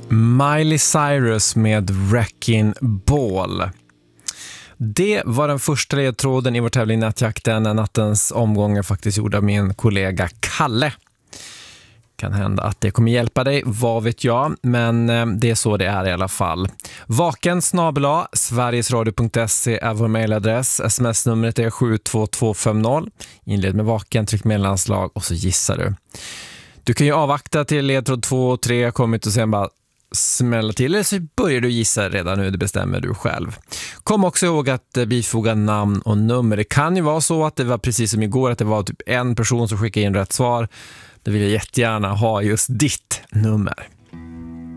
Miley Cyrus med Wrecking Ball. Det var den första ledtråden i vår tävling Nätjakten. Nattens omgång är faktiskt gjord av min kollega Kalle. Kan hända att det kommer hjälpa dig, vad vet jag, men det är så det är i alla fall. vaken@sverigesradio.se är vår mejladress. Sms-numret är 72250. Inled med vaken, tryck mellanslag och så gissar du. Du kan ju avvakta till ledtråd 2 och 3 kommit och sen bara smälla till, eller så börjar du gissa redan nu, det bestämmer du själv. Kom också ihåg att bifoga namn och nummer. Det kan ju vara så att det var precis som igår, att det var typ en person som skickade in rätt svar. Det vill jag jättegärna ha just ditt nummer.